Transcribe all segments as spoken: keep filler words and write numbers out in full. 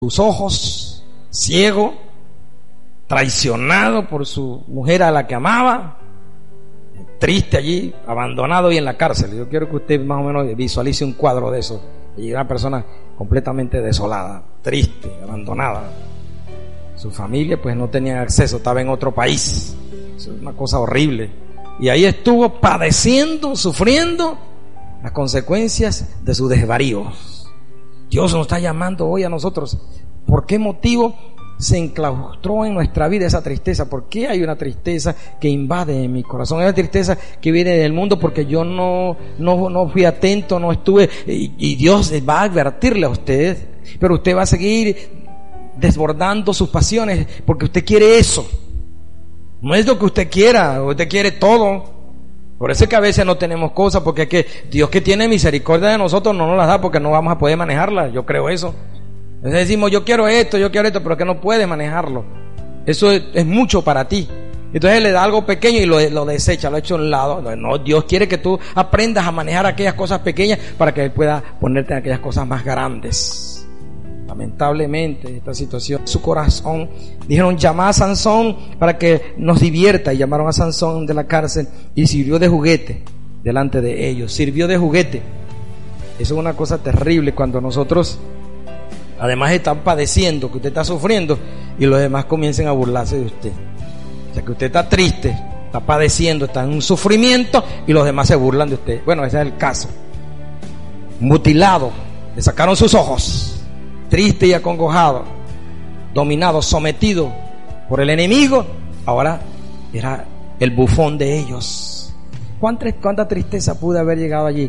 sus ojos, ciego, traicionado por su mujer a la que amaba, triste allí, abandonado y en la cárcel. Yo quiero que usted más o menos visualice un cuadro de eso. Y una persona completamente desolada, triste, abandonada. Su familia pues no tenía acceso, estaba en otro país. Eso es una cosa horrible. Y ahí estuvo padeciendo, sufriendo las consecuencias de sus desvaríos. Dios nos está llamando hoy a nosotros. ¿Por qué motivo se enclaustró en nuestra vida esa tristeza? ¿Por qué hay una tristeza que invade en mi corazón? Hay una tristeza que viene del mundo porque yo no, no, no fui atento, no estuve, y, y Dios va a advertirle a usted, pero usted va a seguir desbordando sus pasiones porque usted quiere eso. No es lo que usted quiera, usted quiere todo. Por eso es que a veces no tenemos cosas, porque es que Dios, que tiene misericordia de nosotros, no nos las da porque no vamos a poder manejarlas. Yo creo eso. Entonces decimos, yo quiero esto, yo quiero esto, pero que no puede manejarlo. Eso es, es mucho para ti. Entonces Él le da algo pequeño y lo, lo desecha, lo echa a un lado. No, Dios quiere que tú aprendas a manejar aquellas cosas pequeñas para que Él pueda ponerte en aquellas cosas más grandes. Lamentablemente esta situación, su corazón, dijeron, llama a Sansón para que nos divierta, y llamaron a Sansón de la cárcel y sirvió de juguete delante de ellos. Sirvió de juguete. Eso es una cosa terrible cuando nosotros además están padeciendo, que usted está sufriendo, y los demás comiencen a burlarse de usted. O sea, que usted está triste, está padeciendo, está en un sufrimiento, y los demás se burlan de usted. Bueno, ese es el caso. Mutilado, le sacaron sus ojos, triste y acongojado, dominado, sometido por el enemigo. Ahora era el bufón de ellos. ¿Cuánta, cuánta tristeza pudo haber llegado allí?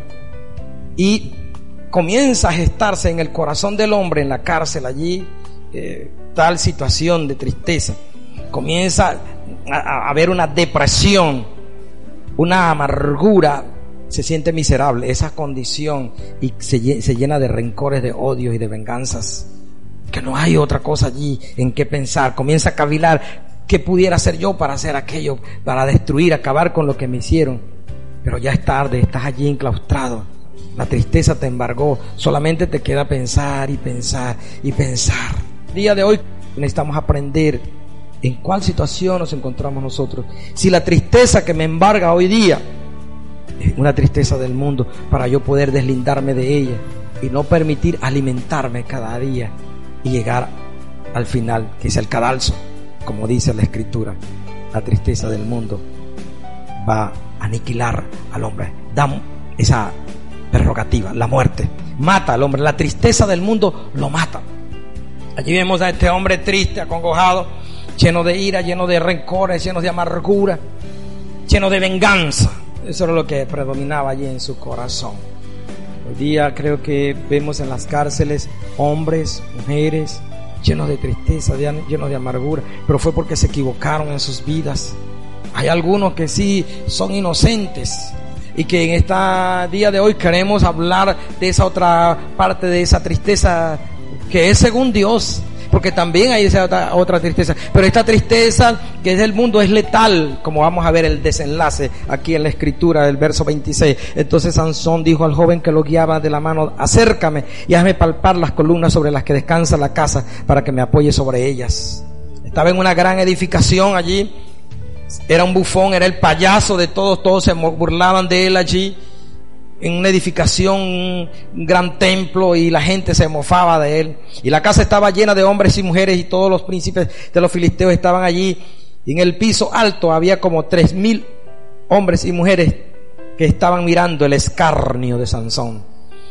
Y comienza a gestarse en el corazón del hombre, en la cárcel allí, eh, tal situación de tristeza. Comienza a, a haber una depresión, una amargura. Se siente miserable esa condición y se, se llena de rencores, de odios y de venganzas. Que no hay otra cosa allí en qué pensar. Comienza a cavilar, ¿qué pudiera hacer yo para hacer aquello, para destruir, acabar con lo que me hicieron? Pero ya es tarde, estás allí enclaustrado. La tristeza te embargó, solamente te queda pensar y pensar y pensar. El día de hoy necesitamos aprender en cuál situación nos encontramos nosotros. Si la tristeza que me embarga hoy día es una tristeza del mundo, para yo poder deslindarme de ella y no permitir alimentarme cada día y llegar al final, que es el cadalso, como dice la Escritura. La tristeza del mundo va a aniquilar al hombre, da esa prerrogativa, la muerte, mata al hombre. La tristeza del mundo lo mata. Allí vemos a este hombre triste, acongojado, lleno de ira, lleno de rencores, lleno de amargura, lleno de venganza. Eso era lo que predominaba allí en su corazón. Hoy día creo que vemos en las cárceles hombres, mujeres llenos de tristeza, llenos de amargura, pero fue porque se equivocaron en sus vidas. Hay algunos que sí son inocentes y que en este día de hoy queremos hablar de esa otra parte de esa tristeza que es según Dios, porque también hay esa otra, otra tristeza, pero esta tristeza que es del mundo es letal, como vamos a ver el desenlace aquí en la Escritura del verso veintiséis. Entonces Sansón dijo al joven que lo guiaba de la mano, acércame y hazme palpar las columnas sobre las que descansa la casa, para que me apoye sobre ellas. Estaba en una gran edificación allí, era un bufón, era el payaso de todos, todos se burlaban de él allí, en una edificación, un gran templo, y la gente se mofaba de él. Y la casa estaba llena de hombres y mujeres, y todos los príncipes de los filisteos estaban allí. Y en el piso alto había como tres mil hombres y mujeres que estaban mirando el escarnio de Sansón,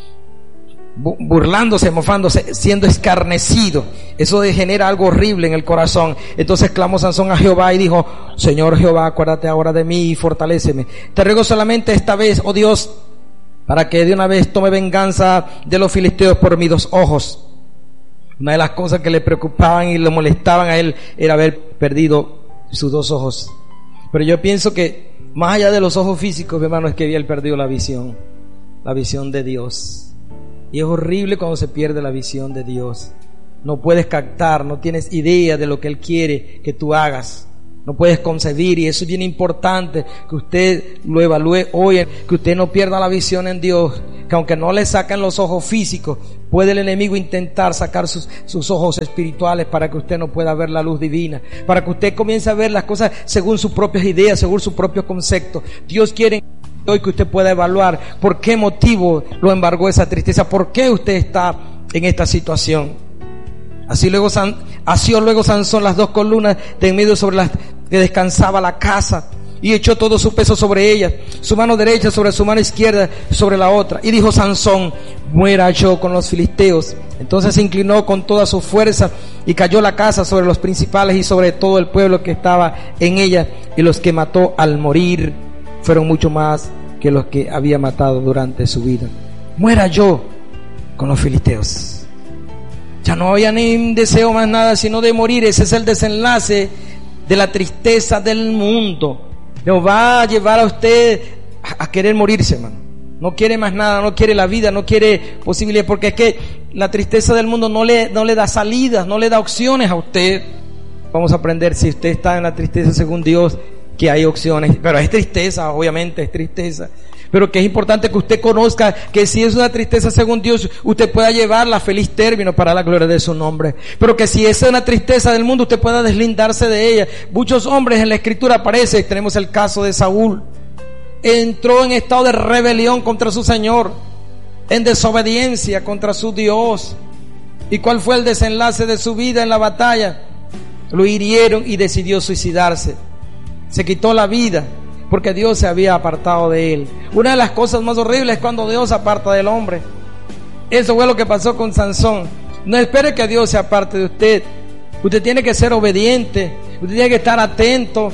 burlándose, mofándose, siendo escarnecido. Eso genera algo horrible en el corazón. Entonces clamó Sansón a Jehová y dijo: Señor Jehová, acuérdate ahora de mí y fortaléceme. Te ruego solamente esta vez, oh Dios, para que de una vez tome venganza de los filisteos por mis dos ojos. Una de las cosas que le preocupaban y le molestaban a él era haber perdido sus dos ojos. Pero yo pienso que más allá de los ojos físicos, mi hermano, es que había perdido la visión, la visión de Dios. Y es horrible cuando se pierde la visión de Dios. No puedes captar, no tienes idea de lo que Él quiere que tú hagas. no puedes concebir, y eso es bien importante que usted lo evalúe hoy, que usted no pierda la visión en Dios, que aunque no le saquen los ojos físicos, puede el enemigo intentar sacar sus, sus ojos espirituales para que usted no pueda ver la luz divina, para que usted comience a ver las cosas según sus propias ideas, según su propio concepto. Dios quiere hoy que usted pueda evaluar por qué motivo lo embargó esa tristeza, por qué usted está en esta situación. Así luego San, asió luego Sansón las dos columnas de en medio sobre las que descansaba la casa, y echó todo su peso sobre ellas, su mano derecha sobre su mano izquierda sobre la otra. Y dijo Sansón: muera yo con los filisteos. Entonces se inclinó con toda su fuerza, y cayó la casa sobre los principales y sobre todo el pueblo que estaba en ella, y los que mató al morir fueron mucho más que los que había matado durante su vida. Muera yo con los filisteos. Ya no había ni un deseo más nada sino de morir. Ese es el desenlace de la tristeza del mundo. Lo va a llevar a usted a, a querer morirse, hermano. No quiere más nada, no quiere la vida, no quiere posibilidad, porque es que la tristeza del mundo no le, no le da salidas, no le da opciones a usted. Vamos a aprender, si usted está en la tristeza según Dios, que hay opciones, pero es tristeza, obviamente es tristeza, pero que es importante que usted conozca que si es una tristeza según Dios, usted pueda llevarla a feliz término para la gloria de su nombre, pero que si es una tristeza del mundo, usted pueda deslindarse de ella. Muchos hombres en la Escritura aparece, tenemos el caso de Saúl, entró en estado de rebelión contra su Señor, en desobediencia contra su Dios. ¿Y cuál fue el desenlace de su vida en la batalla? Lo hirieron y decidió suicidarse. Se quitó la vida porque Dios se había apartado de él. Una de las cosas más horribles es cuando Dios se aparta del hombre. Eso fue lo que pasó con Sansón. No espere que Dios se aparte de usted. Usted tiene que ser obediente. Usted tiene que estar atento.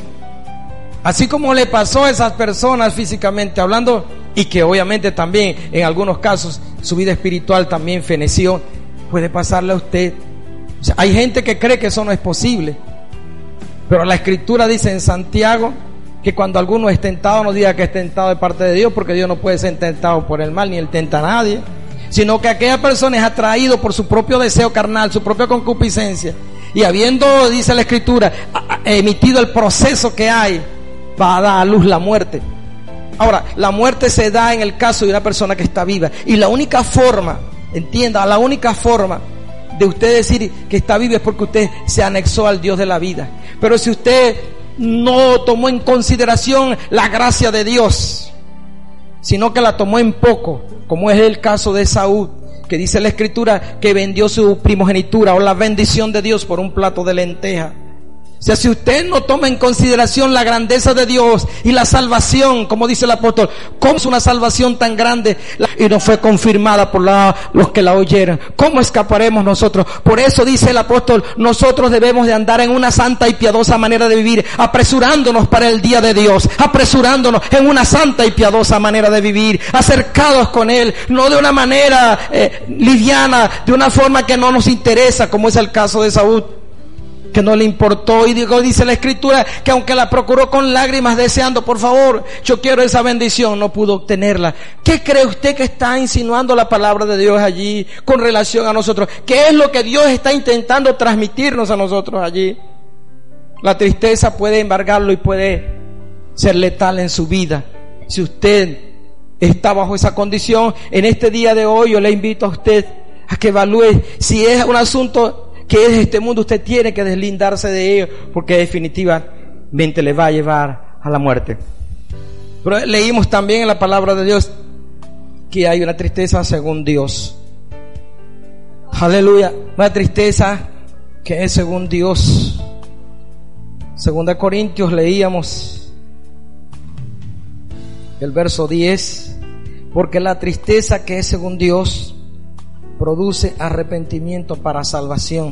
Así como le pasó a esas personas físicamente hablando, y que obviamente también en algunos casos su vida espiritual también feneció, puede pasarle a usted. O sea, hay gente que cree que eso no es posible. Pero la Escritura dice en Santiago que cuando alguno es tentado, no diga que es tentado de parte de Dios, porque Dios no puede ser tentado por el mal, ni él tenta a nadie, sino que aquella persona es atraído por su propio deseo carnal, su propia concupiscencia, y habiendo, dice la Escritura, emitido el proceso que hay, va a dar a luz la muerte. Ahora, la muerte se da en el caso de una persona que está viva, y la única forma, entienda, la única forma de usted decir que está vivo es porque usted se anexó al Dios de la vida. Pero si usted no tomó en consideración la gracia de Dios, sino que la tomó en poco, como es el caso de Saúl, que dice la Escritura que vendió su primogenitura o la bendición de Dios por un plato de lenteja. O sea, si usted no toma en consideración la grandeza de Dios y la salvación, como dice el apóstol, ¿cómo es una salvación tan grande y no fue confirmada por la, los que la oyeron? ¿Cómo escaparemos nosotros? Por eso dice el apóstol, nosotros debemos de andar en una santa y piadosa manera de vivir, apresurándonos para el día de Dios, apresurándonos en una santa y piadosa manera de vivir, acercados con Él, no de una manera eh, liviana, de una forma que no nos interesa, como es el caso de Saúl, que no le importó, y digo, dice la Escritura que aunque la procuró con lágrimas deseando, por favor, yo quiero esa bendición, no pudo obtenerla. ¿Qué cree usted que está insinuando la palabra de Dios allí con relación a nosotros? ¿Qué es lo que Dios está intentando transmitirnos a nosotros allí? La tristeza puede embargarlo y puede ser letal en su vida. Si usted está bajo esa condición, en este día de hoy yo le invito a usted a que evalúe si es un asunto que es este mundo, usted tiene que deslindarse de ello, porque definitivamente le va a llevar a la muerte. Pero leímos también en la palabra de Dios que hay una tristeza según Dios. Aleluya, una tristeza que es según Dios. Segunda Corintios leíamos el verso diez, porque la tristeza que es según Dios produce arrepentimiento para salvación.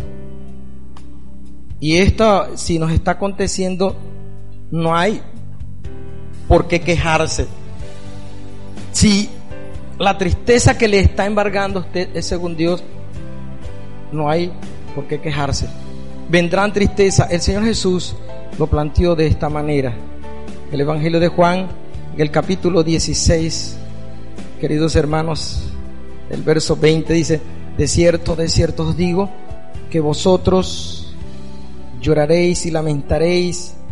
Y esto, si nos está aconteciendo, no hay por qué quejarse. Si la tristeza que le está embargando a usted es según Dios, no hay por qué quejarse. Vendrán tristeza. El Señor Jesús lo planteó de esta manera. El Evangelio de Juan, en el capítulo dieciséis, queridos hermanos, el verso veinte dice: de cierto, de cierto os digo, que vosotros lloraréis y lamentaréis,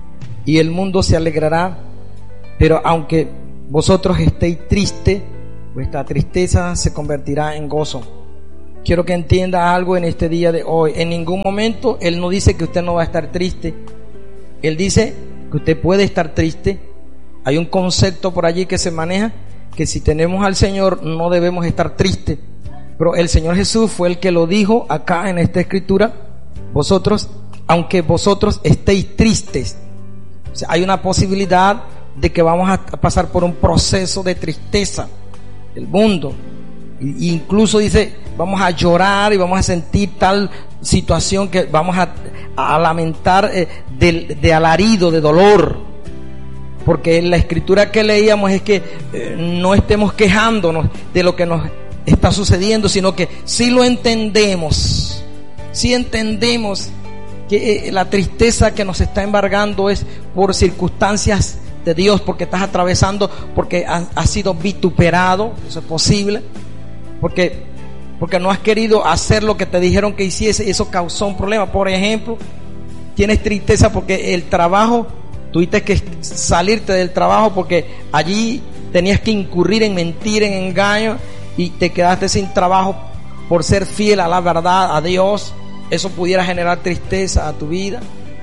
y el mundo se alegrará. Pero aunque vosotros estéis tristes, vuestra tristeza se convertirá en gozo. Quiero que entienda algo en este día de hoy. En ningún momento Él no dice que usted no va a estar triste. Él dice que usted puede estar triste. Hay un concepto por allí que se maneja, que si tenemos al Señor no debemos estar tristes. Pero el Señor Jesús fue el que lo dijo acá en esta escritura. Vosotros, aunque vosotros estéis tristes, o sea, hay una posibilidad de que vamos a pasar por un proceso de tristeza. El mundo, e incluso dice, vamos a llorar y vamos a sentir tal situación que vamos a, a lamentar eh, de, de alarido, de dolor. Porque en la escritura que leíamos es que eh, no estemos quejándonos de lo que nos está sucediendo, sino que sí lo entendemos, sí entendemos que eh, la tristeza que nos está embargando es por circunstancias de Dios, porque estás atravesando, porque has, has sido vituperado, eso es posible, porque, porque no has querido hacer lo que te dijeron que hiciese y eso causó un problema. Por ejemplo, tienes tristeza porque el trabajo, tuviste que salirte del trabajo porque allí tenías que incurrir en mentir, en engaño, y te quedaste sin trabajo por ser fiel a la verdad, a Dios. Eso pudiera generar tristeza a tu vida,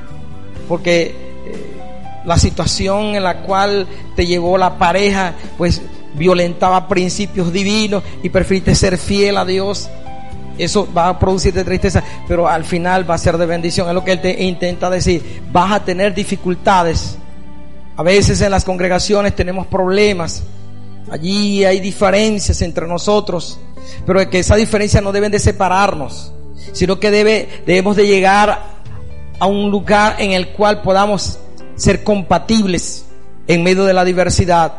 porque la situación en la cual te llevó la pareja pues violentaba principios divinos y preferiste ser fiel a Dios. Eso va a producirte tristeza, pero al final va a ser de bendición. Es lo que Él te intenta decir. Vas a tener dificultades. A veces en las congregaciones tenemos problemas. Allí hay diferencias entre nosotros, pero que esas diferencias no deben de separarnos, sino que debe, debemos de llegar a un lugar en el cual podamos ser compatibles en medio de la diversidad.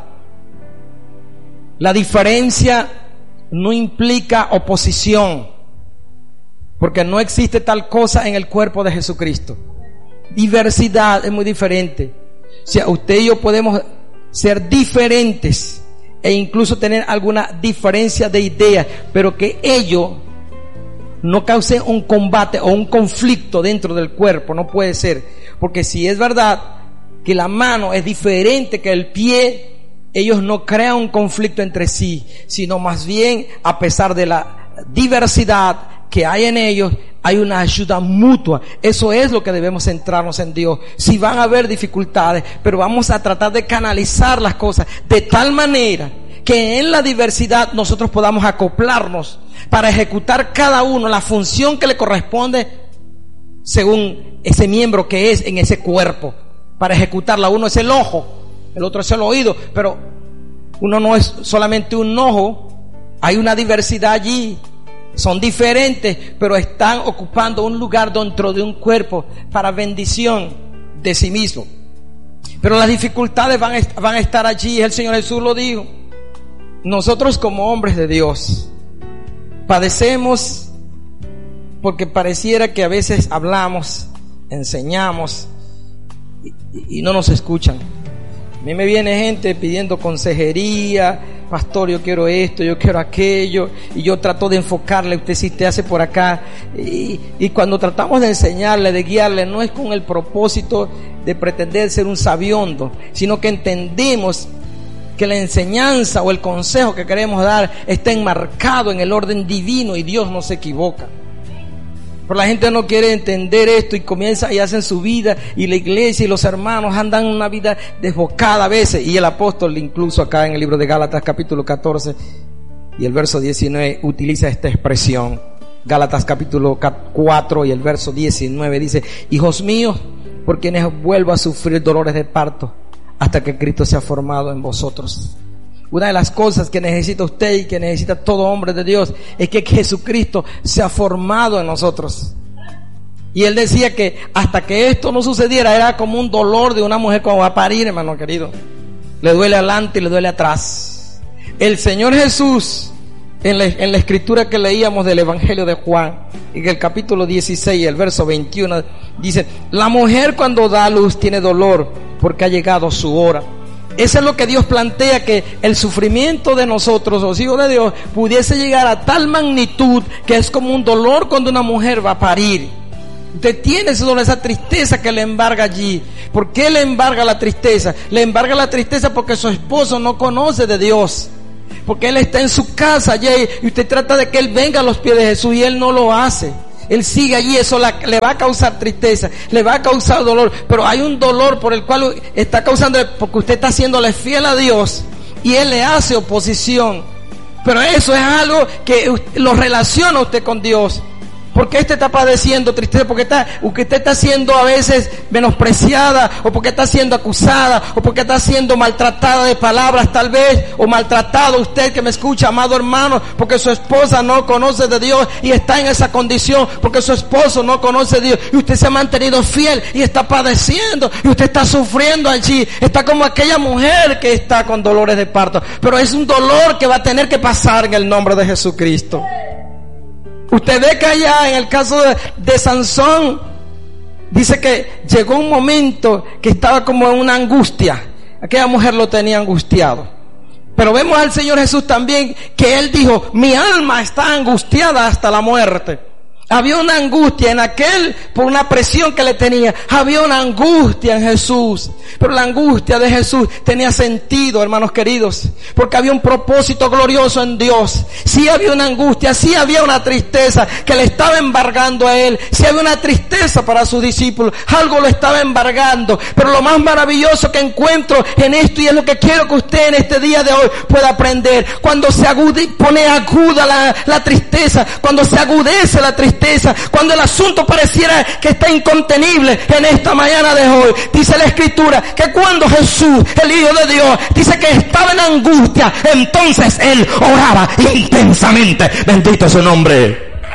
La diferencia no implica oposición, porque no existe tal cosa en el cuerpo de Jesucristo. Diversidad es muy diferente. O sea, usted y yo podemos ser diferentes e incluso tener alguna diferencia de ideas, pero que ello no cause un combate o un conflicto dentro del cuerpo. No puede ser, porque si es verdad que la mano es diferente que el pie, ellos no crean un conflicto entre sí, sino más bien, a pesar de la diversidad que hay en ellos, hay una ayuda mutua. Eso es lo que debemos centrarnos en Dios. Si van a haber dificultades, pero vamos a tratar de canalizar las cosas de tal manera que en la diversidad nosotros podamos acoplarnos para ejecutar cada uno la función que le corresponde según ese miembro que es en ese cuerpo. Para ejecutarla, uno es el ojo, el otro es el oído, pero uno no es solamente un ojo, hay una diversidad allí. Son diferentes, pero están ocupando un lugar dentro de un cuerpo para bendición de sí mismo. Pero las dificultades van a, van a estar allí. El Señor Jesús lo dijo. Nosotros como hombres de Dios padecemos porque pareciera que a veces hablamos, enseñamos y, y no nos escuchan. A mí me viene gente pidiendo consejería. Pastor, yo quiero esto, yo quiero aquello, y yo trato de enfocarle, usted si te hace por acá, y, y cuando tratamos de enseñarle, de guiarle, no es con el propósito de pretender ser un sabiondo, sino que entendemos que la enseñanza o el consejo que queremos dar está enmarcado en el orden divino y Dios no se equivoca. Pero la gente no quiere entender esto y comienza y hacen su vida, y la iglesia y los hermanos andan una vida desbocada a veces. Y el apóstol incluso acá en el libro de Gálatas capítulo catorce y el verso diecinueve utiliza esta expresión. Gálatas capítulo cuatro y el verso diecinueve dice: hijos míos, por quienes vuelvo a sufrir dolores de parto hasta que Cristo sea formado en vosotros. Una de las cosas que necesita usted y que necesita todo hombre de Dios es que Jesucristo se ha formado en nosotros. Y él decía que hasta que esto no sucediera era como un dolor de una mujer cuando va a parir, hermano querido. Le duele adelante y le duele atrás. El Señor Jesús, en la, en la escritura que leíamos del Evangelio de Juan, en el capítulo dieciséis, el verso veintiuno, dice: la mujer cuando da a luz tiene dolor porque ha llegado su hora. Eso es lo que Dios plantea, que el sufrimiento de nosotros, los hijos de Dios, pudiese llegar a tal magnitud que es como un dolor cuando una mujer va a parir. Usted tiene ese dolor, esa tristeza que le embarga allí. ¿Por qué le embarga la tristeza? Le embarga la tristeza porque su esposo no conoce de Dios. Porque él está en su casa allí y usted trata de que él venga a los pies de Jesús y él no lo hace. Él sigue allí, eso la, le va a causar tristeza, le va a causar dolor. Pero hay un dolor por el cual está causando, porque usted está haciéndole fiel a Dios y él le hace oposición. Pero eso es algo que lo relaciona usted con Dios. ¿Por qué usted está padeciendo tristeza? Porque está, porque usted está siendo a veces menospreciada, o porque está siendo acusada, o porque está siendo maltratada de palabras tal vez, o maltratado usted que me escucha, amado hermano, porque su esposa no conoce de Dios y está en esa condición, porque su esposo no conoce de Dios y usted se ha mantenido fiel y está padeciendo y usted está sufriendo allí, está como aquella mujer que está con dolores de parto, pero es un dolor que va a tener que pasar en el nombre de Jesucristo. Usted ve que allá en el caso de, de Sansón, dice que llegó un momento que estaba como en una angustia. Aquella mujer lo tenía angustiado. Pero vemos al Señor Jesús también que Él dijo, mi alma está angustiada hasta la muerte. Había una angustia en aquel, por una presión que le tenía. Había una angustia en Jesús. Pero la angustia de Jesús tenía sentido, hermanos queridos. Porque había un propósito glorioso en Dios. Sí había una angustia, sí había una tristeza que le estaba embargando a Él. Sí había una tristeza para sus discípulos. Algo lo estaba embargando. Pero lo más maravilloso que encuentro en esto, y es lo que quiero que usted en este día de hoy pueda aprender. Cuando se agude, pone aguda la, la tristeza. Cuando se agudece la tristeza. Cuando el asunto pareciera que está incontenible en esta mañana de hoy, dice la Escritura que cuando Jesús, el Hijo de Dios, dice que estaba en angustia, entonces Él oraba intensamente. Bendito su nombre.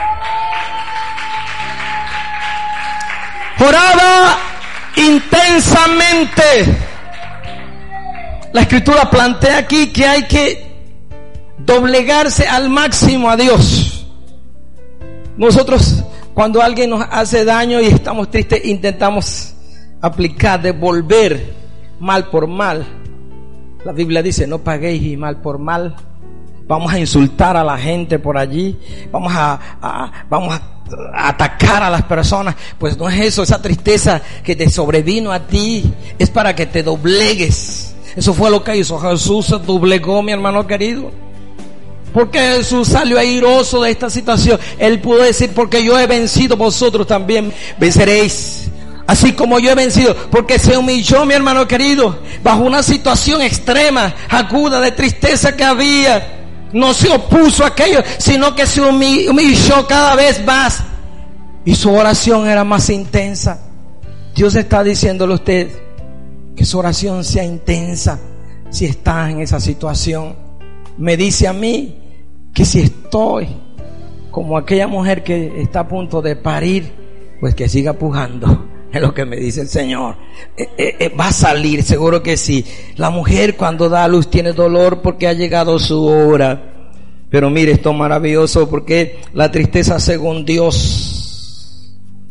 Oraba intensamente. La Escritura plantea aquí que hay que doblegarse al máximo a Dios. Nosotros, cuando alguien nos hace daño y estamos tristes, intentamos aplicar, devolver mal por mal. La Biblia dice, no paguéis mal por mal. Vamos a insultar a la gente por allí. Vamos a, a, vamos a atacar a las personas. Pues no es eso. Esa tristeza que te sobrevino a ti es para que te doblegues. Eso fue lo que hizo Jesús. Se doblegó, mi hermano querido. Porque Jesús salió airoso de esta situación. Él pudo decir, porque yo he vencido, vosotros también venceréis. Así como yo he vencido. Porque se humilló, mi hermano querido, bajo una situación extrema, aguda de tristeza que había. No se opuso a aquello, sino que se humilló cada vez más. Y su oración era más intensa. Dios está diciéndole a usted que su oración sea intensa si está en esa situación. Me dice a mí que si estoy como aquella mujer que está a punto de parir, pues que siga pujando. Es lo que me dice el Señor. Eh, eh, eh, va a salir, seguro que sí. La mujer cuando da a luz tiene dolor porque ha llegado su hora. Pero mire, esto es maravilloso porque la tristeza según Dios,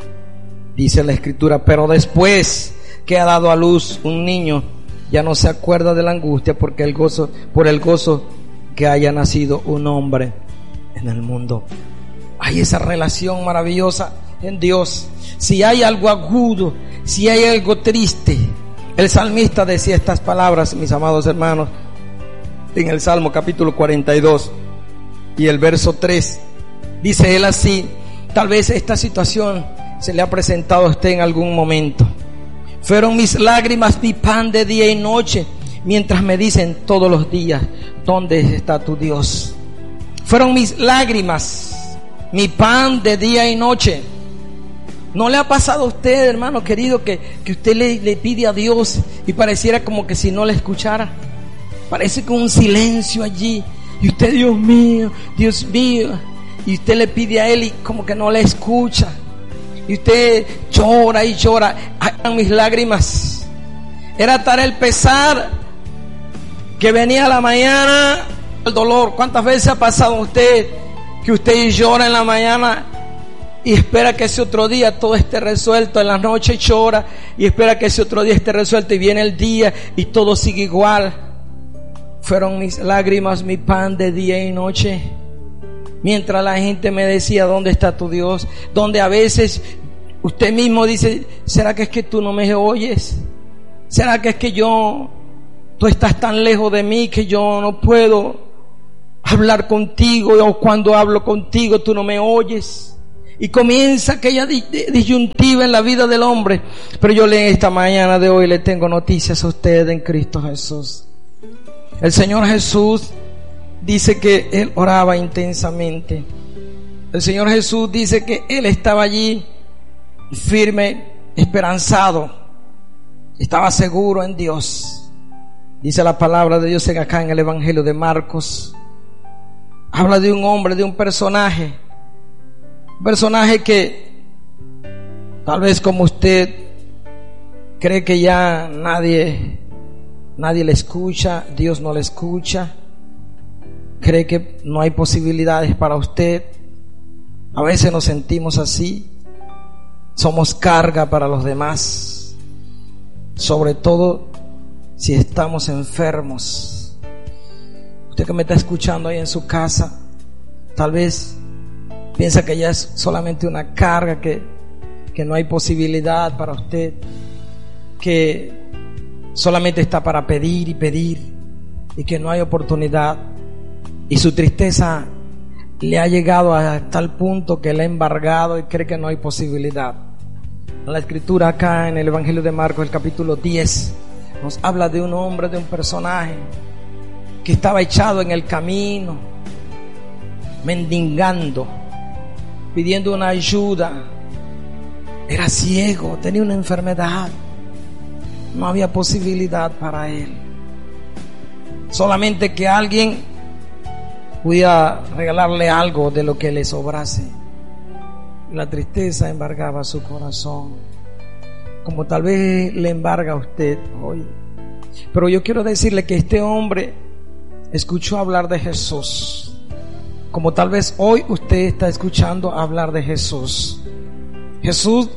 dice la Escritura, pero después que ha dado a luz un niño, ya no se acuerda de la angustia porque el gozo, por el gozo que haya nacido un hombre en el mundo. Hay esa relación maravillosa en Dios. Si hay algo agudo, si hay algo triste, el salmista decía estas palabras, mis amados hermanos, en el Salmo capítulo cuarenta y dos y el verso tres. Dice él así: tal vez esta situación se le ha presentado a usted en algún momento. Fueron mis lágrimas mi pan de día y noche, mientras me dicen todos los días, ¿dónde está tu Dios? Fueron mis lágrimas mi pan de día y noche. ¿No le ha pasado a usted, hermano querido, que, que usted le, le pide a Dios y pareciera como que si no le escuchara? Parece que un silencio allí. Y usted, Dios mío, Dios mío. Y usted le pide a Él y como que no le escucha. Y usted llora y llora. Eran mis lágrimas. Era tal el pesar que venía a la mañana el dolor. ¿Cuántas veces ha pasado a usted que usted llora en la mañana y espera que ese otro día todo esté resuelto? En la noche llora y espera que ese otro día esté resuelto, y viene el día y todo sigue igual. Fueron mis lágrimas mi pan de día y noche, mientras la gente me decía, ¿dónde está tu Dios? Donde a veces usted mismo dice, ¿será que es que tú no me oyes? ¿Será que es que yo, tú estás tan lejos de mí que yo no puedo hablar contigo, o cuando hablo contigo tú no me oyes? Y comienza aquella disyuntiva en la vida del hombre. Pero yo en esta mañana de hoy le tengo noticias a ustedes en Cristo Jesús. El Señor Jesús dice que Él oraba intensamente. El Señor Jesús dice que Él estaba allí firme, esperanzado, estaba seguro en Dios. Dice la palabra de Dios acá en el Evangelio de Marcos. Habla de un hombre, de un personaje, un personaje que tal vez como usted cree que ya nadie, nadie le escucha, Dios no le escucha, cree que no hay posibilidades para usted. A veces nos sentimos así. Somos carga para los demás, sobre todo si estamos enfermos. Usted que me está escuchando ahí en su casa, tal vez piensa que ya es solamente una carga, que, que no hay posibilidad para usted, que solamente está para pedir y pedir y que no hay oportunidad, y su tristeza le ha llegado a tal punto que le ha embargado y cree que no hay posibilidad. La escritura acá en el Evangelio de Marcos, el capítulo diez, nos habla de un hombre, de un personaje que estaba echado en el camino, mendigando, pidiendo una ayuda. Era ciego, tenía una enfermedad, no había posibilidad para él. Solamente que alguien pudiera regalarle algo de lo que le sobrase. La tristeza embargaba su corazón, como tal vez le embarga a usted hoy. Pero yo quiero decirle que este hombre escuchó hablar de Jesús, como tal vez hoy usted está escuchando hablar de Jesús. Jesús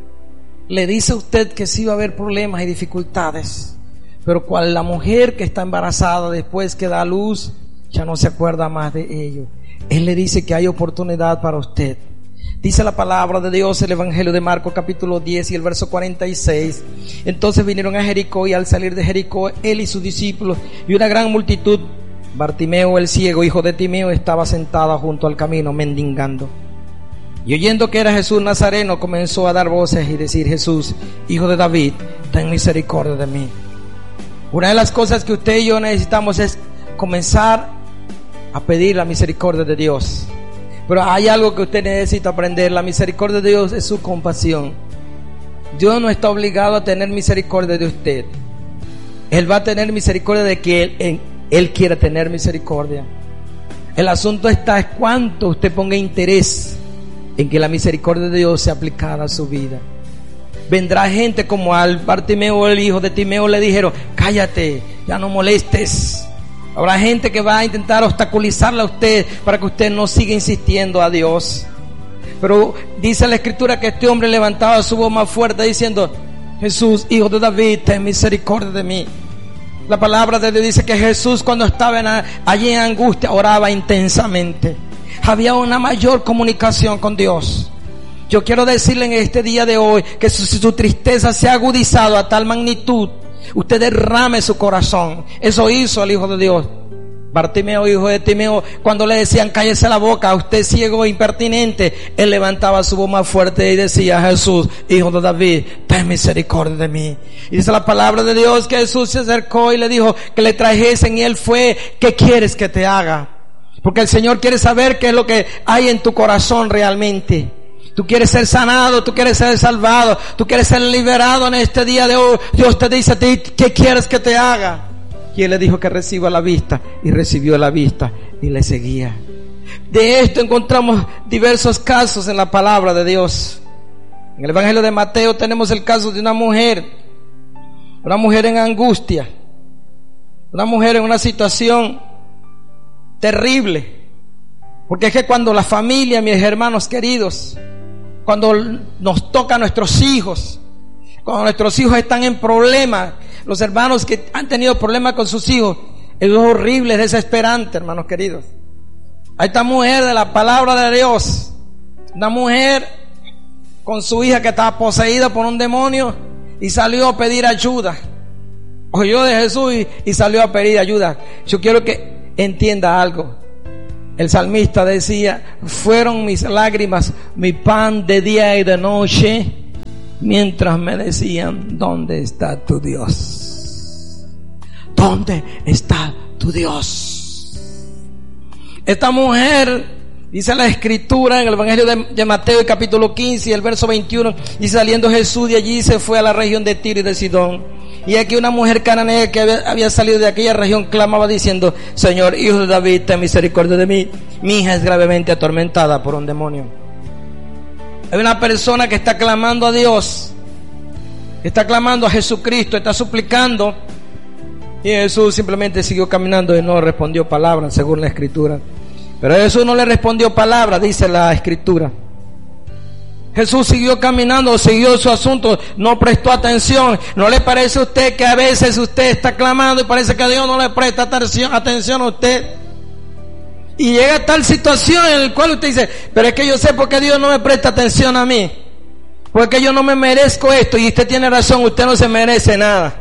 le dice a usted que sí va a haber problemas y dificultades, pero cual la mujer que está embarazada después que da a luz ya no se acuerda más de ello. Él le dice que hay oportunidad para usted. Dice la palabra de Dios, el Evangelio de Marcos capítulo diez y el verso cuarenta y seis. Entonces vinieron a Jericó, y al salir de Jericó, él y sus discípulos y una gran multitud, Bartimeo el ciego, hijo de Timeo, estaba sentado junto al camino mendigando. Y oyendo que era Jesús Nazareno, comenzó a dar voces y decir: Jesús, hijo de David, ten misericordia de mí. Una de las cosas que usted y yo necesitamos es comenzar a pedir la misericordia de Dios. Pero hay algo que usted necesita aprender: la misericordia de Dios es su compasión. Dios no está obligado a tener misericordia de usted. Él va a tener misericordia de que Él, él, él quiere tener misericordia. El asunto está es cuánto usted ponga interés en que la misericordia de Dios sea aplicada a su vida. Vendrá gente como al Bartimeo, el hijo de Timeo, le dijeron: cállate, ya no molestes. Habrá gente que va a intentar obstaculizarle a usted para que usted no siga insistiendo a Dios. Pero dice la escritura que este hombre levantaba su voz más fuerte diciendo: Jesús, hijo de David, ten misericordia de mí. La palabra de Dios dice que Jesús, cuando estaba en, allí en angustia, oraba intensamente. Había una mayor comunicación con Dios. Yo quiero decirle en este día de hoy que si su, su tristeza se ha agudizado a tal magnitud, usted derrame su corazón. Eso hizo el Hijo de Dios. Bartimeo, hijo de Timeo, cuando le decían: cállese la boca, usted ciego e impertinente, él levantaba su voz más fuerte y decía: Jesús, hijo de David, ten misericordia de mí. Y dice la palabra de Dios que Jesús se acercó y le dijo que le trajesen, y él fue: ¿qué quieres que te haga? Porque el Señor quiere saber qué es lo que hay en tu corazón realmente. Tú quieres ser sanado, tú quieres ser salvado, tú quieres ser liberado en este día de hoy. Dios te dice a ti: ¿qué quieres que te haga? Y él le dijo que reciba la vista, y recibió la vista y le seguía. De esto encontramos diversos casos en la palabra de Dios. En el Evangelio de Mateo tenemos el caso de una mujer, una mujer en angustia, una mujer en una situación terrible. Porque es que cuando la familia, mis hermanos queridos, cuando nos toca a nuestros hijos, cuando nuestros hijos están en problemas, los hermanos que han tenido problemas con sus hijos, es horrible, es desesperante, hermanos queridos. A esta mujer de la palabra de Dios, una mujer con su hija que estaba poseída por un demonio y salió a pedir ayuda. Oyó de Jesús y, y salió a pedir ayuda. Yo quiero que entienda algo. El salmista decía: fueron mis lágrimas mi pan de día y de noche, mientras me decían: ¿dónde está tu Dios? ¿Dónde está tu Dios? Esta mujer, dice la escritura en el Evangelio de, de Mateo, el capítulo quince y el verso veintiuno, y saliendo Jesús de allí se fue a la región de Tiro y de Sidón. Y aquí una mujer cananea que había, había salido de aquella región clamaba diciendo: Señor, hijo de David, ten misericordia de mí, mi hija es gravemente atormentada por un demonio. Hay una persona que está clamando a Dios, está clamando a Jesucristo, está suplicando, y Jesús simplemente siguió caminando y no respondió palabra, según la escritura. Pero Jesús no le respondió palabra, dice la escritura. Jesús siguió caminando, siguió su asunto, no prestó atención. ¿No le parece a usted que a veces usted está clamando y parece que Dios no le presta atención, atención a usted? Y llega a tal situación en la cual usted dice: pero es que yo sé por qué Dios no me presta atención a mí, porque yo no me merezco esto. Y usted tiene razón, usted no se merece nada.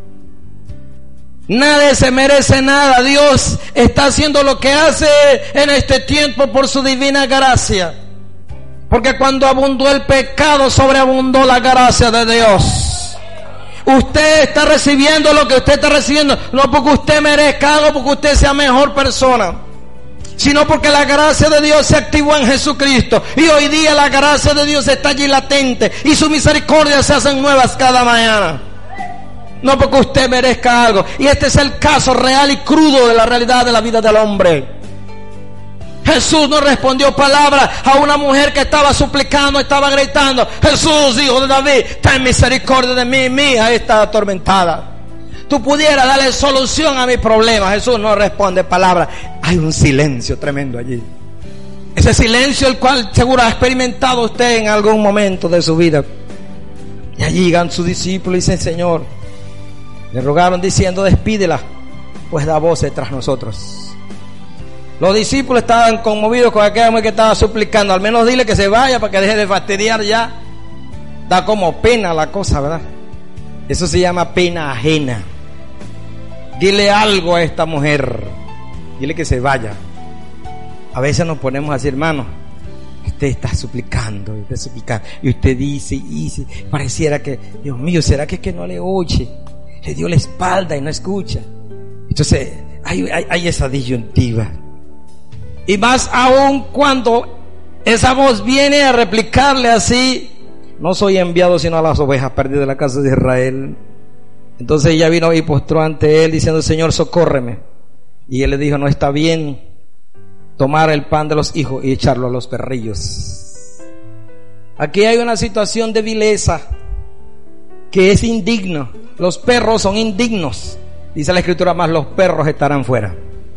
Nadie se merece nada. Dios está haciendo lo que hace en este tiempo por su divina gracia. Porque cuando abundó el pecado, sobreabundó la gracia de Dios. Usted está recibiendo lo que usted está recibiendo, no porque usted merezca algo, porque usted sea mejor persona, sino porque la gracia de Dios se activó en Jesucristo. Y hoy día la gracia de Dios está allí latente, y su misericordia se hacen nuevas cada mañana. No porque usted merezca algo. Y este es el caso real y crudo de la realidad de la vida del hombre. Jesús no respondió palabra a una mujer que estaba suplicando, estaba gritando: Jesús, hijo de David, ten misericordia de mí, mi hija está atormentada. Tú pudieras darle solución a mi problema. Jesús no responde palabra. Hay un silencio tremendo allí. Ese silencio el cual seguro ha experimentado usted en algún momento de su vida. Y allí llegan sus discípulos y dicen: Señor, le rogaron diciendo: despídela, pues da voces tras nosotros. Los discípulos estaban conmovidos con aquella mujer que estaba suplicando: al menos dile que se vaya para que deje de fastidiar ya. Da como pena la cosa, ¿verdad? Eso se llama pena ajena. Dile algo a esta mujer, dile que se vaya. A veces nos ponemos así, hermano, usted está suplicando, usted está suplicando, y usted dice y dice, pareciera que, Dios mío, ¿será que es que no le oye? Le dio la espalda y no escucha. Entonces hay, hay, hay esa disyuntiva. Y más aún cuando esa voz viene a replicarle así: no soy enviado sino a las ovejas perdidas de la casa de Israel. Entonces ella vino y postró ante él diciendo: Señor, socórreme. Y él le dijo: no está bien tomar el pan de los hijos y echarlo a los perrillos. Aquí hay una situación de vileza que es indigno. Los perros son indignos, dice la escritura, más los perros estarán fuera.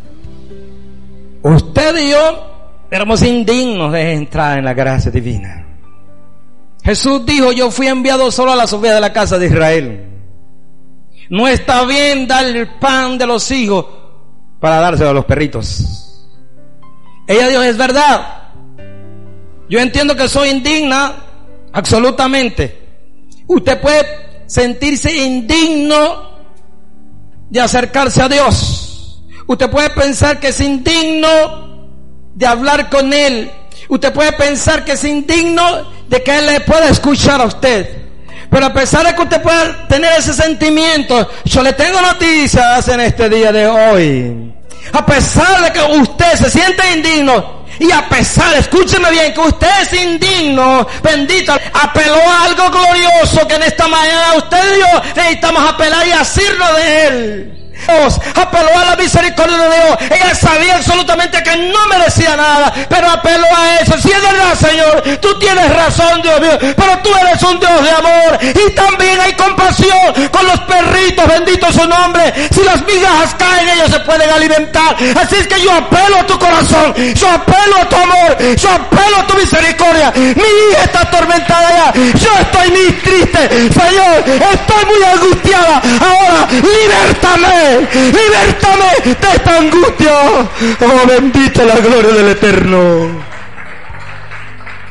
Usted y yo éramos indignos de entrar en la gracia divina. Jesús dijo: yo fui enviado solo a las ovejas de la casa de Israel. No está bien dar el pan de los hijos para dárselo a los perritos. Ella dijo: es verdad, yo entiendo que soy indigna, absolutamente. Usted puede sentirse indigno de acercarse a Dios. Usted puede pensar que es indigno de hablar con Él. Usted puede pensar que es indigno de que Él le pueda escuchar a usted. Pero a pesar de que usted pueda tener ese sentimiento, yo le tengo noticias en este día de hoy. A pesar de que usted se siente indigno, y a pesar, escúcheme bien, que usted es indigno, bendito, apeló a algo glorioso que en esta mañana usted y yo necesitamos apelar y asirnos de Él. Dios apeló a la misericordia de Dios. Ella sabía absolutamente que no merecía nada, pero apeló a eso. Si es verdad, Señor, tú tienes razón, Dios mío, pero tú eres un Dios de amor, y también hay compasión con los perritos, bendito su nombre. Si las migajas caen, ellos se pueden alimentar. Así es que yo apelo a tu corazón, yo apelo a tu amor, yo apelo a tu misericordia. Mi hija está atormentada ya, yo estoy muy triste, Señor, estoy muy angustiada. Ahora, libértame, libértame de esta angustia. Oh, bendita la gloria del Eterno.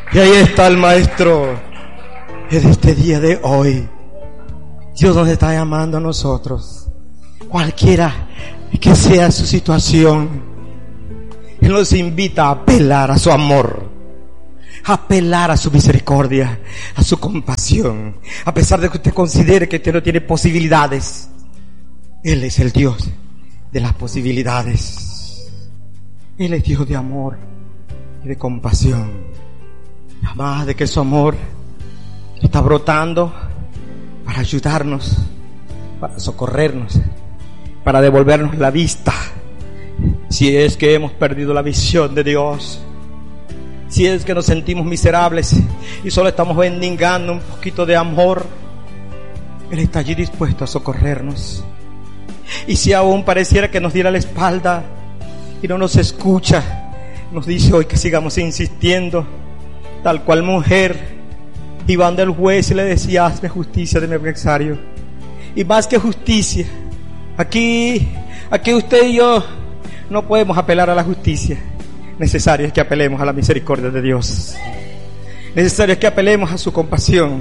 Y ahí está el Maestro. En este día de hoy, Dios nos está llamando a nosotros, cualquiera que sea su situación. Él nos invita a apelar a su amor, a apelar a su misericordia, a su compasión. A pesar de que usted considere que usted no tiene posibilidades, Él es el Dios de las posibilidades. Él es Dios de amor y de compasión. Además de que su amor está brotando para ayudarnos, para socorrernos, para devolvernos la vista, si es que hemos perdido la visión de Dios, si es que nos sentimos miserables y solo estamos mendigando un poquito de amor. Él está allí dispuesto a socorrernos. Y si aún pareciera que nos diera la espalda y no nos escucha, nos dice hoy que sigamos insistiendo, tal cual mujer iban del juez y le decía: hazme justicia de mi adversario. Y más que justicia, aquí, aquí usted y yo no podemos apelar a la justicia. Necesario es que apelemos a la misericordia de Dios. Necesario es que apelemos a su compasión.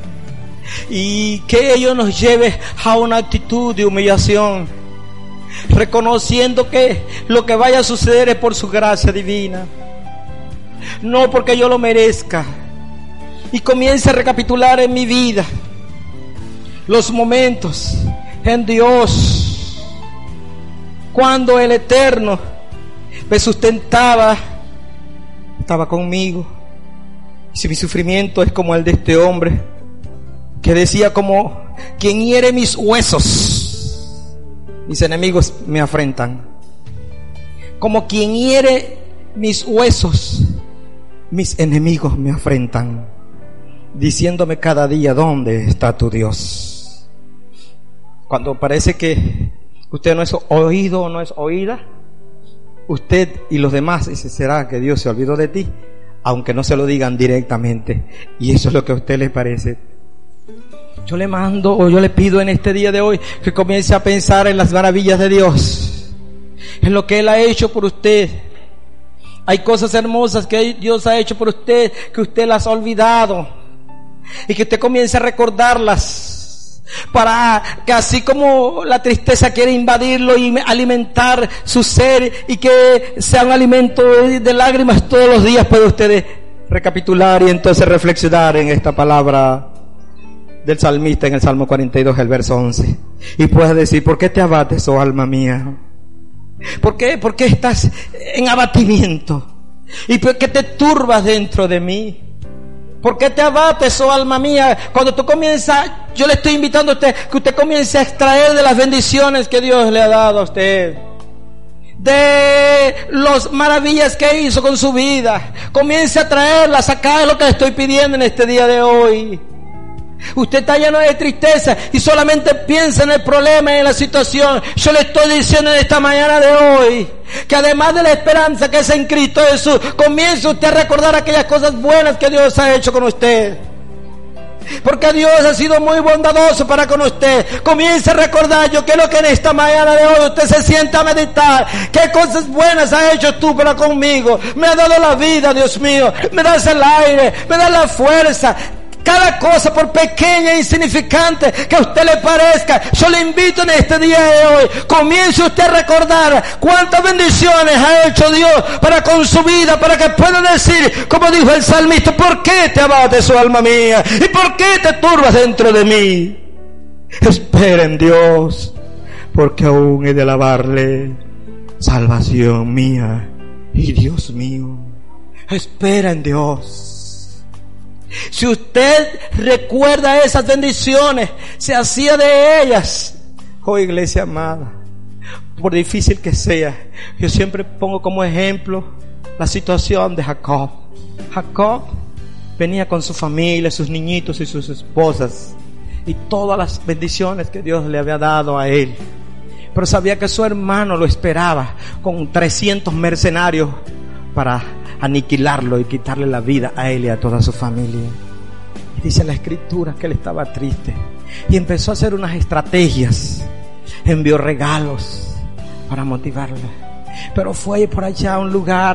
Y que ello nos lleve a una actitud de humillación, reconociendo que lo que vaya a suceder es por su gracia divina, no porque yo lo merezca. Y comience a recapitular en mi vida los momentos en Dios cuando el Eterno me sustentaba, estaba conmigo. Y si mi sufrimiento es como el de este hombre que decía: como quien hiere mis huesos, mis enemigos me afrentan. Como quien hiere mis huesos, mis enemigos me afrentan, diciéndome cada día: ¿dónde está tu Dios? Cuando parece que usted no es oído o no es oída, usted y los demás dicen: ¿será que Dios se olvidó de ti? Aunque no se lo digan directamente. Y eso es lo que a usted le parece. Yo le mando, o yo le pido en este día de hoy, que comience a pensar en las maravillas de Dios, en lo que Él ha hecho por usted. Hay cosas hermosas que Dios ha hecho por usted, que usted las ha olvidado, y que usted comience a recordarlas, para que así como la tristeza quiere invadirlo y alimentar su ser, y que sea un alimento de lágrimas todos los días, puede usted recapitular y entonces reflexionar en esta palabra del salmista en el Salmo cuarenta y dos, el verso once, y puedes decir: ¿por qué te abates, oh alma mía? ¿Por qué? ¿Por qué estás en abatimiento? ¿Y por qué te turbas dentro de mí? ¿Por qué te abates, oh alma mía? Cuando tú comienzas, yo le estoy invitando a usted que usted comience a extraer de las bendiciones que Dios le ha dado a usted, de las maravillas que hizo con su vida. Comience a traerlas, sacar lo que le estoy pidiendo en este día de hoy. Usted está lleno de tristeza y solamente piensa en el problema y en la situación. Yo le estoy diciendo en esta mañana de hoy que además de la esperanza que es en Cristo Jesús, comience usted a recordar aquellas cosas buenas que Dios ha hecho con usted, porque Dios ha sido muy bondadoso para con usted. Comience a recordar: yo quiero que en esta mañana de hoy usted se sienta a meditar qué cosas buenas has hecho tú para conmigo. Me has dado la vida, Dios mío, me das el aire, me das la fuerza. Cada cosa, por pequeña e insignificante que a usted le parezca, yo le invito en este día de hoy, comience usted a recordar cuántas bendiciones ha hecho Dios para con su vida, para que pueda decir, como dijo el salmista: ¿por qué te abates, oh alma mía? ¿Y por qué te turbas dentro de mí? Espera en Dios, porque aún he de alabarle, salvación mía y Dios mío. Espera en Dios. Si usted recuerda esas bendiciones, se hacía de ellas. Oh, iglesia amada, por difícil que sea, yo siempre pongo como ejemplo la situación de Jacob. Jacob venía con su familia, sus niñitos y sus esposas, y todas las bendiciones que Dios le había dado a él, pero sabía que su hermano lo esperaba con trescientos mercenarios para aniquilarlo y quitarle la vida a él y a toda su familia. Y dice la escritura que él estaba triste y empezó a hacer unas estrategias. Envió regalos para motivarla, pero fue por allá a un lugar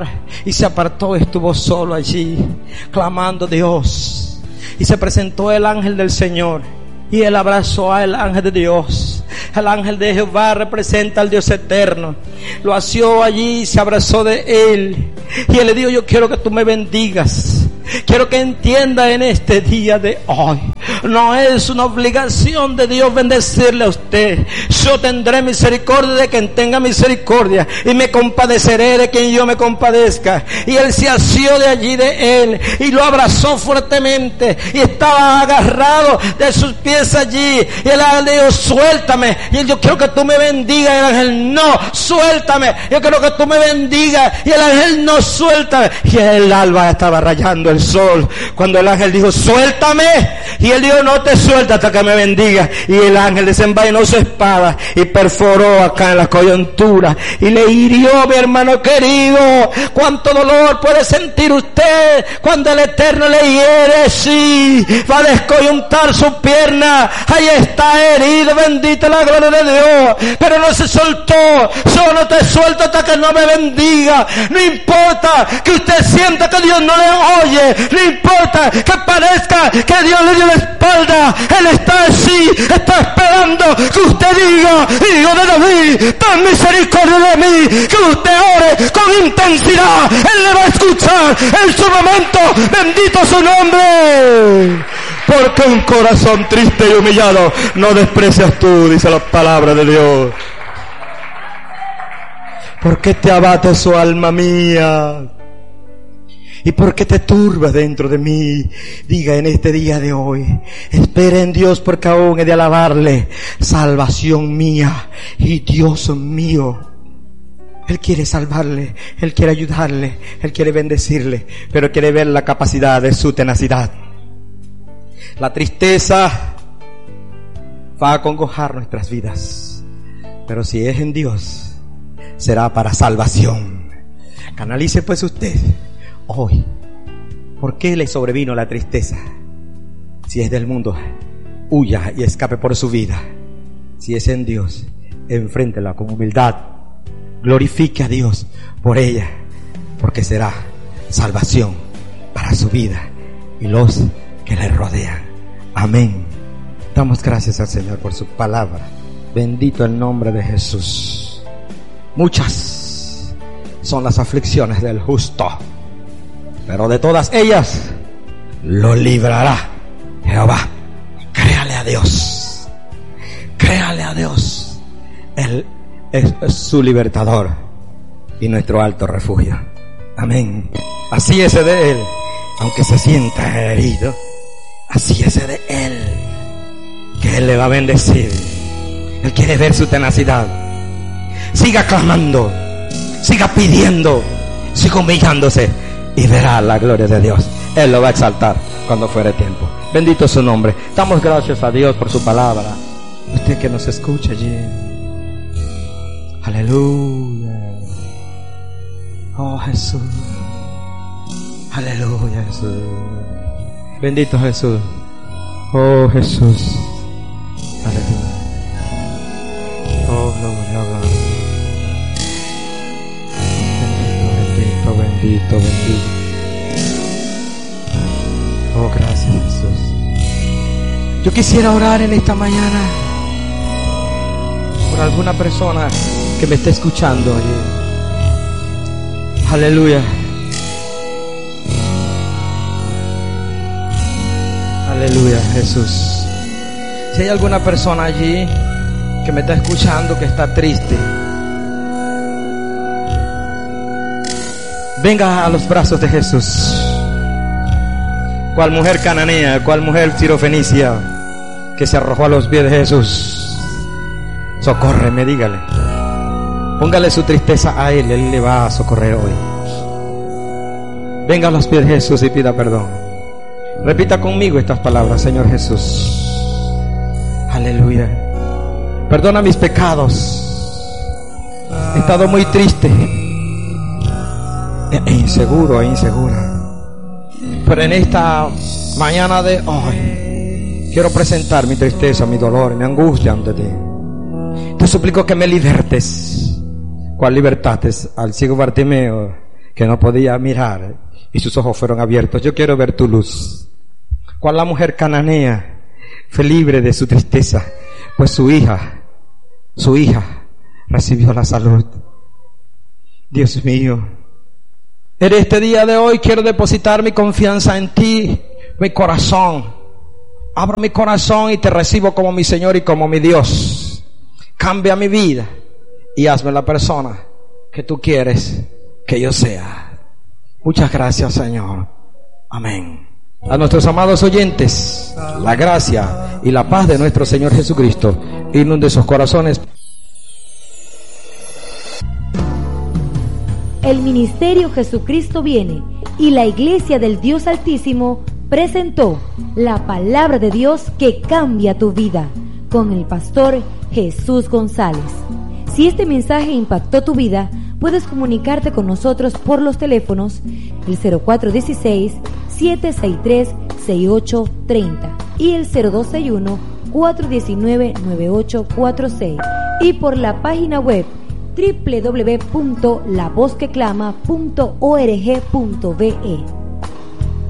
y se apartó, estuvo solo allí, clamando a Dios. Y se presentó el ángel del Señor, y él abrazó al ángel de Dios. El ángel de Jehová representa al Dios eterno. Lo asió allí y se abrazó de él. Y él le dijo: yo quiero que tú me bendigas. Quiero que entienda en este día de hoy, no es una obligación de Dios bendecirle a usted. Yo tendré misericordia de quien tenga misericordia, y me compadeceré de quien yo me compadezca. Y él se asió de allí de él y lo abrazó fuertemente, y estaba agarrado de sus pies allí. Y el ángel dijo: suéltame. Y él: yo quiero que tú me bendigas. Y el ángel: no, suéltame. Yo quiero que tú me bendigas. Y el ángel: no, suéltame. Y el alba estaba rayando el sol cuando el ángel dijo: suéltame. Y él dijo: no te suelta hasta que me bendiga. Y el ángel desenvainó su espada y perforó acá en la coyuntura y le hirió, mi hermano querido. Cuánto dolor puede sentir usted cuando el Eterno le hiere. Sí, va a descoyuntar su pierna, ahí está herido, bendita la gloria de Dios, pero no se soltó. Yo no te suelto hasta que no me bendiga. No importa que usted sienta que Dios no le oye, no importa que parezca que Dios le dio la espalda, Él está así, está esperando que usted diga: hijo de David, ten misericordia de mí. Que usted ore con intensidad, Él le va a escuchar en su momento. Bendito su nombre. Porque un corazón triste y humillado no desprecias tú, dice la palabra de Dios. ¿Por qué te abate su alma mía? ¿Y por qué te turba dentro de mí? Diga en este día de hoy: espera en Dios, porque aún he de alabarle. Salvación mía y Dios mío. Él quiere salvarle, Él quiere ayudarle, Él quiere bendecirle, pero quiere ver la capacidad de su tenacidad. La tristeza va a acongojar nuestras vidas, pero si es en Dios, será para salvación. Canalice pues usted hoy, ¿por qué le sobrevino la tristeza? Si es del mundo, huya y escape por su vida. Si es en Dios, enfréntela con humildad. Glorifique a Dios por ella, porque será salvación para su vida y los que le rodean. Amén. Damos gracias al Señor por su palabra. Bendito el nombre de Jesús. Muchas son las aflicciones del justo, pero de todas ellas lo librará Jehová. Créale a Dios. Créale a Dios. Él es su libertador y nuestro alto refugio. Amén. Así es de Él, aunque se sienta herido. Así es de Él, que Él le va a bendecir. Él quiere ver su tenacidad. Siga clamando, siga pidiendo, siga humillándose, y verá la gloria de Dios. Él lo va a exaltar cuando fuere tiempo. Bendito su nombre. Damos gracias a Dios por su palabra. Usted que nos escucha allí. Aleluya. Oh Jesús. Aleluya Jesús. Bendito Jesús. Oh Jesús. Aleluya. Oh gloria, gloria. Bendito, bendito, bendito, bendito. Oh, gracias Jesús. Yo quisiera orar en esta mañana por alguna persona que me esté escuchando. Aleluya. Aleluya, Jesús. Si hay alguna persona allí que me está escuchando, que está triste, venga a los brazos de Jesús. Cual mujer cananea, cual mujer sirofenicia que se arrojó a los pies de Jesús. Socórreme, dígale. Póngale su tristeza a Él, Él le va a socorrer hoy. Venga a los pies de Jesús y pida perdón. Repita conmigo estas palabras: Señor Jesús, aleluya, perdona mis pecados. He estado muy triste e inseguro e insegura, pero en esta mañana de hoy quiero presentar mi tristeza, mi dolor, mi angustia ante ti. Te suplico que me libertes, cual libertaste al ciego Bartimeo, que no podía mirar y sus ojos fueron abiertos. Yo quiero ver tu luz. ¿Cuál la mujer cananea fue libre de su tristeza? Pues su hija, su hija recibió la salud. Dios mío, en este día de hoy quiero depositar mi confianza en ti, mi corazón. Abro mi corazón y te recibo como mi Señor y como mi Dios. Cambia mi vida y hazme la persona que tú quieres que yo sea. Muchas gracias, Señor. Amén. A nuestros amados oyentes, la gracia y la paz de nuestro Señor Jesucristo inunde sus corazones. El Ministerio Jesucristo Viene y la Iglesia del Dios Altísimo presentó la palabra de Dios que cambia tu vida con el pastor Jesús González. Si este mensaje impactó tu vida, puedes comunicarte con nosotros por los teléfonos el cero cuatro uno seis, siete seis tres, seis ocho tres cero y el cero dos seis uno, cuatro uno nueve, nueve ocho cuatro seis y por la página web doble u doble u doble u punto la voz que clama punto org punto be.